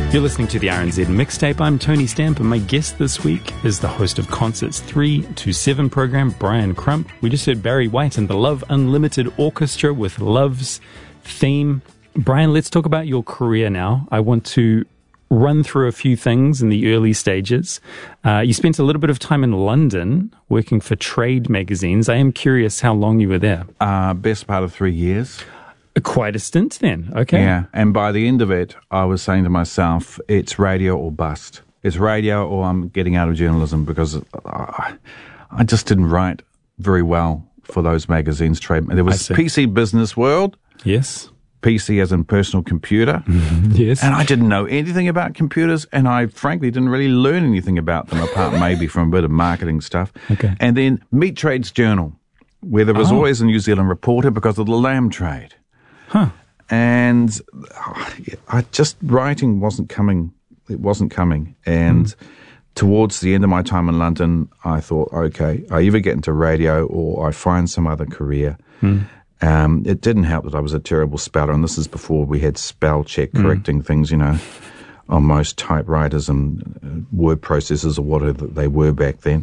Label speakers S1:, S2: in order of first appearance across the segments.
S1: You're listening to the RNZ Mixtape. I'm Tony Stamp, and my guest this week is the host of Concerts 3 to 7 program, Brian Crump. We just heard Barry White and the Love Unlimited Orchestra with Love's Theme. Brian, let's talk about your career now. I want to run through a few things in the early stages. You spent a little bit of time in London working for trade magazines. I am curious how long you were there.
S2: Best part of 3 years.
S1: Quite a stint then, okay.
S2: Yeah, and by the end of it, I was saying to myself, it's radio or bust. It's radio or I'm getting out of journalism, because I just didn't write very well for those magazines. There was PC Business World.
S1: Yes.
S2: PC as in personal computer.
S1: Yes.
S2: And I didn't know anything about computers, and I frankly didn't really learn anything about them apart maybe from a bit of marketing stuff.
S1: Okay.
S2: And then Meat Trades Journal, where there was always a New Zealand reporter because of the lamb trade.
S1: Huh.
S2: And writing wasn't coming. It wasn't coming. And towards the end of my time in London, I thought, okay, I either get into radio or I find some other career. It didn't help that I was a terrible speller, and this is before we had spell check correcting things, on most typewriters and word processors or whatever they were back then.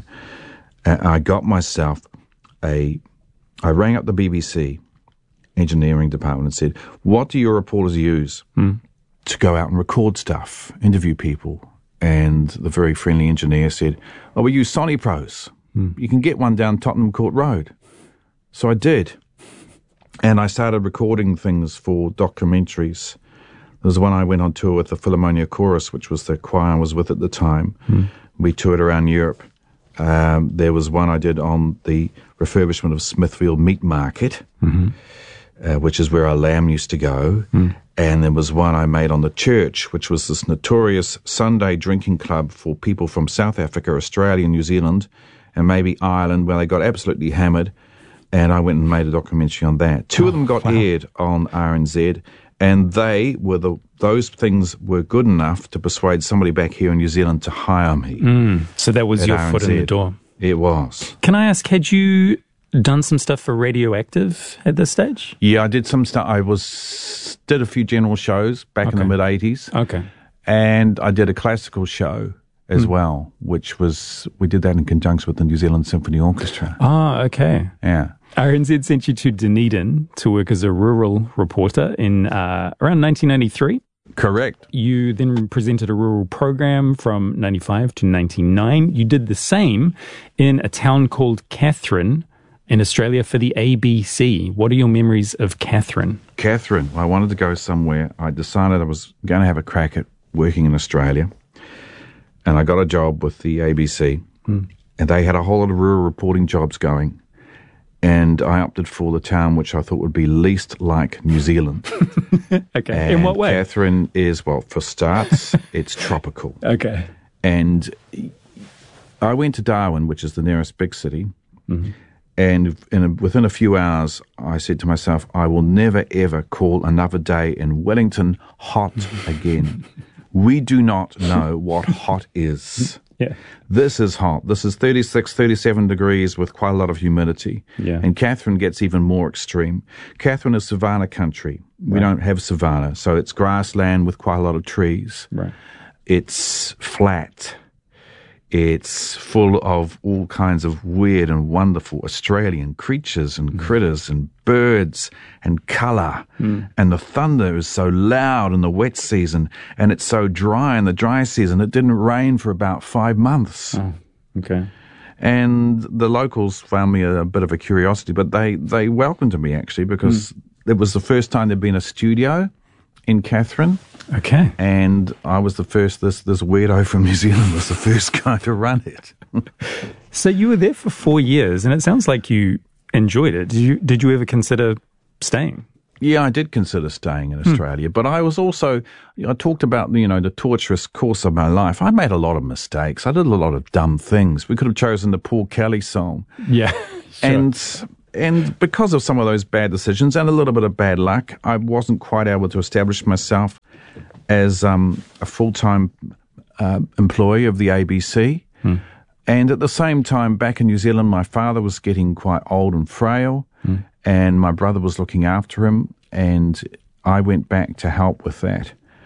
S2: I got myself I rang up the BBC engineering department and said, what do your reporters use to go out and record stuff, interview people? And the very friendly engineer said, we use Sony Pros. You can get one down Tottenham Court Road. So I did. And I started recording things for documentaries. There was one I went on tour with the Philharmonia Chorus, which was the choir I was with at the time. We toured around Europe. There was one I did on the refurbishment of Smithfield Meat Market, which is where our lamb used to go. And there was one I made on the church, which was this notorious Sunday drinking club for people from South Africa, Australia, New Zealand, and maybe Ireland, where they got absolutely hammered. And I went and made a documentary on that. Two of them got aired on RNZ, and those things were good enough to persuade somebody back here in New Zealand to hire me.
S1: So that was your foot in the door.
S2: It was.
S1: Can I ask, had you done some stuff for Radioactive at this stage?
S2: Yeah, I did some stuff. I did a few general shows back in the mid-'80s.
S1: Okay.
S2: And I did a classical show as well, which was, we did that in conjunction with the New Zealand Symphony Orchestra.
S1: Okay.
S2: Yeah.
S1: RNZ sent you to Dunedin to work as a rural reporter in around 1993.
S2: Correct.
S1: You then presented a rural program from 95 to 99. You did the same in a town called Katherine in Australia for the ABC. What are your memories of Katherine?
S2: Katherine, I wanted to go somewhere. I decided I was going to have a crack at working in Australia. And I got a job with the ABC. And they had a whole lot of rural reporting jobs going. And I opted for the town which I thought would be least like New Zealand.
S1: Okay.
S2: And
S1: in what way?
S2: Katherine is, well, for starts, it's tropical.
S1: Okay.
S2: And I went to Darwin, which is the nearest big city. And within a few hours, I said to myself, I will never, ever call another day in Wellington hot again. We do not know what hot is.
S1: Yeah.
S2: This is hot. This is 36, 37 degrees with quite a lot of humidity.
S1: Yeah.
S2: And Katherine gets even more extreme. Katherine is savanna country. We don't have savanna, so it's grassland with quite a lot of trees.
S1: Right.
S2: It's flat. It's full of all kinds of weird and wonderful Australian creatures and critters and birds and colour. And the thunder is so loud in the wet season, and it's so dry in the dry season. It didn't rain for about 5 months.
S1: Oh, okay.
S2: And the locals found me a bit of a curiosity, but they welcomed me actually, because it was the first time there'd been a studio in Katherine.
S1: Okay.
S2: And I was the first, this weirdo from New Zealand was the first guy to run it.
S1: So you were there for 4 years, and it sounds like you enjoyed it. Did you ever consider staying?
S2: Yeah, I did consider staying in Australia, but I was also, I talked about, the torturous course of my life. I made a lot of mistakes. I did a lot of dumb things. We could have chosen the Paul Kelly song.
S1: Yeah. Sure.
S2: And because of some of those bad decisions and a little bit of bad luck, I wasn't quite able to establish myself as a full-time employee of the ABC. And at the same time, back in New Zealand, my father was getting quite old and frail, and my brother was looking after him, and I went back to help with that.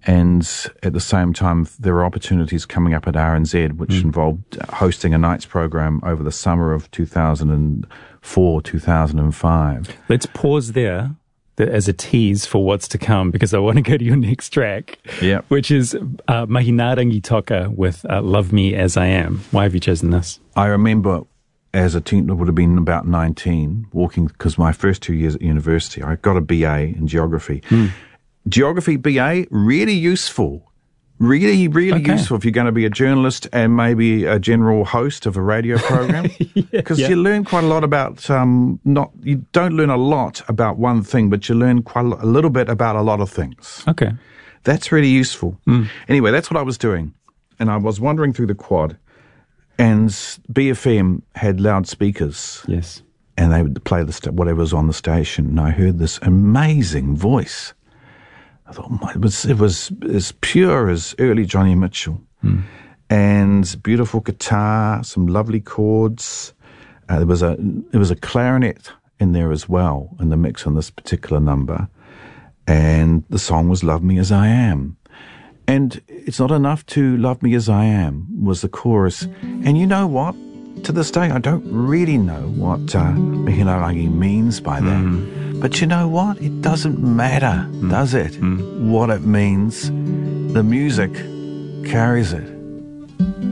S2: And at the same time, there are opportunities coming up at RNZ, which involved hosting a nights program over the summer of 2004, 2005.
S1: Let's pause there as a tease for what's to come, because I want to go to your next track, which is Mahi Ngā Rangi Toka with Love Me As I Am. Why have you chosen this?
S2: I remember as a teen, it would have been about 19, walking, because my first 2 years at university, I got a BA in geography. Geography BA, really useful. Really, really useful if you're going to be a journalist and maybe a general host of a radio program. Because you learn quite a lot about, you don't learn a lot about one thing, but you learn quite a little bit about a lot of things.
S1: Okay.
S2: That's really useful. Anyway, that's what I was doing. And I was wandering through the quad, and BFM had loudspeakers.
S1: Yes.
S2: And they would play whatever was on the station. And I heard this amazing voice. I thought, it was as pure as early Johnny Mitchell. And beautiful guitar, some lovely chords. There was a clarinet in there as well in the mix on this particular number. And the song was Love Me As I Am. And it's not enough to love me as I am was the chorus. And you know what? To this day, I don't really know what Mihi Ngā Rangi means by that. But you know what? It doesn't matter, does it? What it means. The music carries it.